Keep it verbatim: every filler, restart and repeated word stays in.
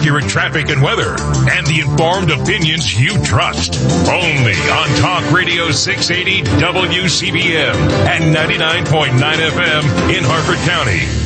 accurate traffic and weather, and the informed opinions you trust. Only on Talk Radio six eighty W C B M and ninety-nine point nine F M in Harford County.